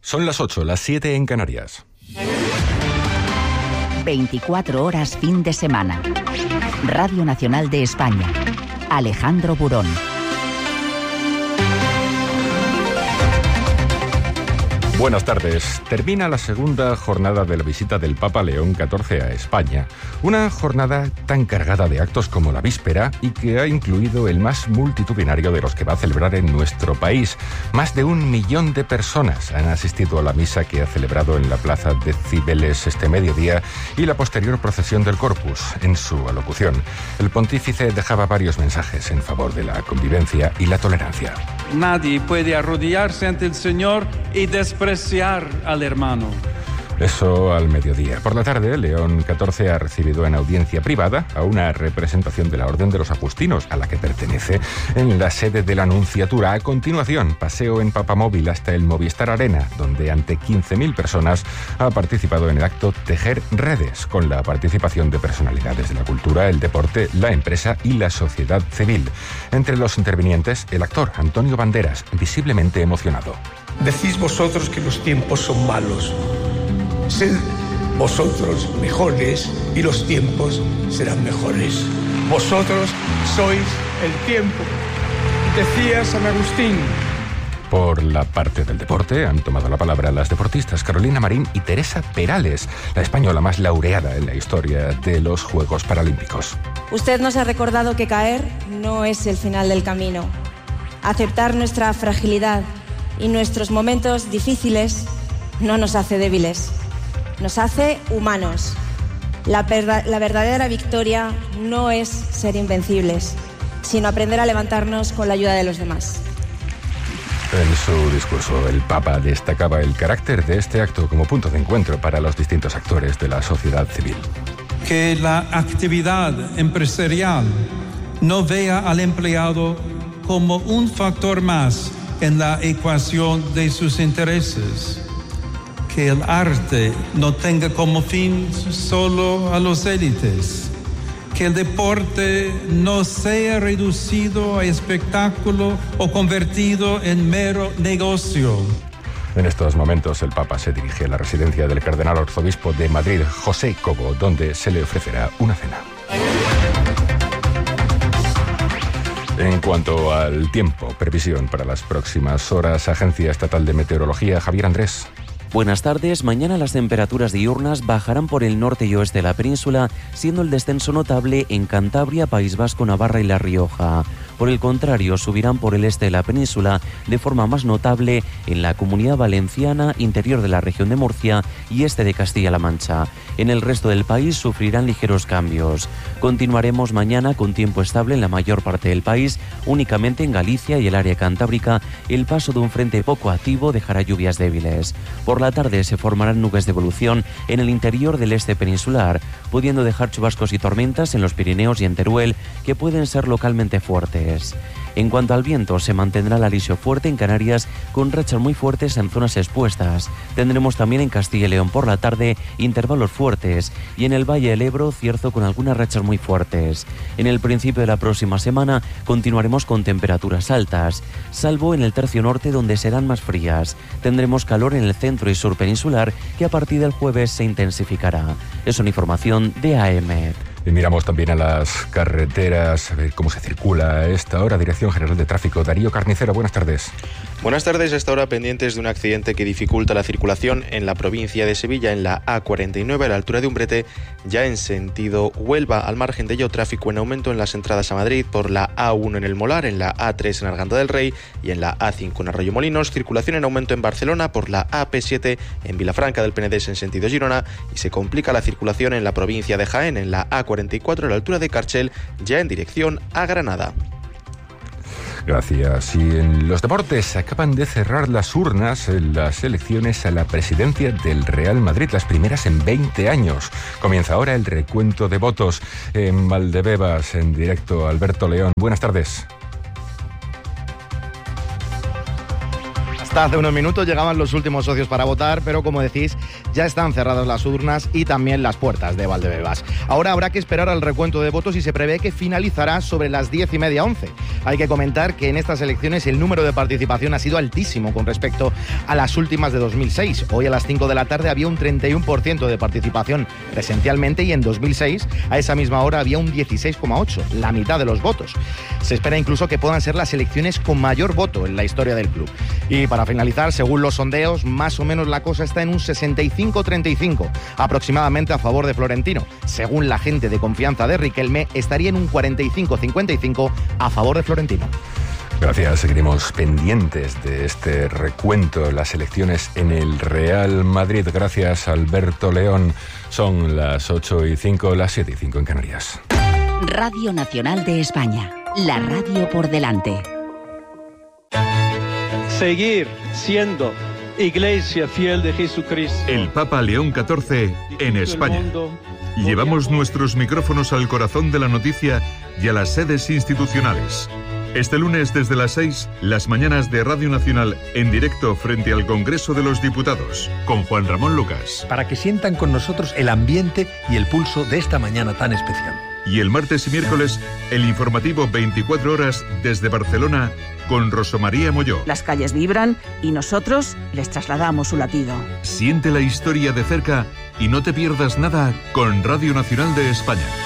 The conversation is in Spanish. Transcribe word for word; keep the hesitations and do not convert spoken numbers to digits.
Son las ocho, las siete en Canarias. veinticuatro horas fin de semana. Radio Nacional de España. Alejandro Burón. Buenas tardes. Termina la segunda jornada de la visita del Papa León catorce a España. Una jornada tan cargada de actos como la víspera y que ha incluido el más multitudinario de los que va a celebrar en nuestro país. Más de un millón de personas han asistido a la misa que ha celebrado en la Plaza de Cibeles este mediodía y la posterior procesión del Corpus. En su alocución, el pontífice dejaba varios mensajes en favor de la convivencia y la tolerancia. Nadie puede arrodillarse ante el Señor y despreciar al hermano. Eso al mediodía. Por la tarde, León catorce ha recibido en audiencia privada a una representación de la Orden de los Agustinos, a la que pertenece, en la sede de la Nunciatura. A continuación, paseo en papamóvil hasta el Movistar Arena, donde ante quince mil personas ha participado en el acto Tejer Redes, con la participación de personalidades de la cultura, el deporte, la empresa y la sociedad civil. Entre los intervinientes, el actor Antonio Banderas, visiblemente emocionado. Decís vosotros que los tiempos son malos. Sed vosotros mejores y los tiempos serán mejores. Vosotros sois el tiempo, decía San Agustín. Por la parte del deporte han tomado la palabra las deportistas Carolina Marín y Teresa Perales, la española más laureada en la historia de los Juegos Paralímpicos. Usted nos ha recordado que caer no es el final del camino. Aceptar nuestra fragilidad y nuestros momentos difíciles no nos hace débiles. Nos hace humanos. La, perda- la verdadera victoria no es ser invencibles, sino aprender a levantarnos con la ayuda de los demás. En su discurso, el Papa destacaba el carácter de este acto como punto de encuentro para los distintos actores de la sociedad civil. Que la actividad empresarial no vea al empleado como un factor más en la ecuación de sus intereses. Que el arte no tenga como fin solo a los élites. Que el deporte no sea reducido a espectáculo o convertido en mero negocio. En estos momentos el Papa se dirige a la residencia del Cardenal Arzobispo de Madrid, José Cobo, donde se le ofrecerá una cena. En cuanto al tiempo, previsión para las próximas horas, Agencia Estatal de Meteorología, Javier Andrés. Buenas tardes. Mañana las temperaturas diurnas bajarán por el norte y oeste de la península, siendo el descenso notable en Cantabria, País Vasco, Navarra y La Rioja. Por el contrario, subirán por el este de la península de forma más notable en la Comunidad Valenciana, interior de la región de Murcia y este de Castilla-La Mancha. En el resto del país sufrirán ligeros cambios. Continuaremos mañana con tiempo estable en la mayor parte del país. Únicamente en Galicia y el área cantábrica, el paso de un frente poco activo dejará lluvias débiles. Por la tarde se formarán nubes de evolución en el interior del este peninsular, pudiendo dejar chubascos y tormentas en los Pirineos y en Teruel, que pueden ser localmente fuertes. En cuanto al viento, se mantendrá el alisio fuerte en Canarias con rachas muy fuertes en zonas expuestas. Tendremos también en Castilla y León por la tarde intervalos fuertes y en el Valle del Ebro cierzo con algunas rachas muy fuertes. En el principio de la próxima semana continuaremos con temperaturas altas, salvo en el tercio norte donde serán más frías. Tendremos calor en el centro y sur peninsular que a partir del jueves se intensificará. Es una información de A M. Y miramos también a las carreteras, a ver cómo se circula a esta hora. Dirección General de Tráfico, Darío Carnicero, buenas tardes. Buenas tardes, a esta hora pendientes de un accidente que dificulta la circulación en la provincia de Sevilla, en la A cuarenta y nueve a la altura de Umbrete, ya en sentido Huelva. Al margen de ello, tráfico en aumento en las entradas a Madrid por la A uno en el Molar, en la A tres en Arganda del Rey y en la A cinco en Arroyo Molinos. Circulación en aumento en Barcelona por la A P siete en Vilafranca del Penedés en sentido Girona, y se complica la circulación en la provincia de Jaén, en la A cuarenta y cuatro a la altura de Carchel, ya en dirección a Granada. Gracias. Y en los deportes, acaban de cerrar las urnas en las elecciones a la presidencia del Real Madrid, las primeras en veinte años. Comienza ahora el recuento de votos en Valdebebas, en directo. Alberto León, buenas tardes. Buenas Hasta hace unos minutos llegaban los últimos socios para votar, pero como decís, ya están cerradas las urnas y también las puertas de Valdebebas. Ahora habrá que esperar al recuento de votos y se prevé que finalizará sobre las diez y media, once. Hay que comentar que en estas elecciones el número de participación ha sido altísimo con respecto a las últimas de dos mil seis. Hoy a las cinco de la tarde había un treinta y uno por ciento de participación presencialmente y en dos mil seis a esa misma hora había un dieciséis coma ocho por ciento, la mitad de los votos. Se espera incluso que puedan ser las elecciones con mayor voto en la historia del club. Y para finalizar, según los sondeos, más o menos la cosa está en un sesenta y cinco treinta y cinco, aproximadamente a favor de Florentino. Según la gente de confianza de Riquelme, estaría en un cuarenta y cinco cincuenta y cinco a favor de Florentino. Gracias, seguiremos pendientes de este recuento, las elecciones en el Real Madrid. Gracias, Alberto León. Son las ocho y cinco, las siete y cinco en Canarias. Radio Nacional de España, la radio por delante. Seguir siendo Iglesia fiel de Jesucristo. El Papa León catorce en España. Llevamos nuestros micrófonos al corazón de la noticia y a las sedes institucionales. Este lunes desde las seis, las mañanas de Radio Nacional en directo frente al Congreso de los Diputados, con Juan Ramón Lucas. Para que sientan con nosotros el ambiente y el pulso de esta mañana tan especial. Y el martes y miércoles, el informativo veinticuatro horas desde Barcelona con Rosa María Molló. Las calles vibran y nosotros les trasladamos su latido. Siente la historia de cerca y no te pierdas nada con Radio Nacional de España.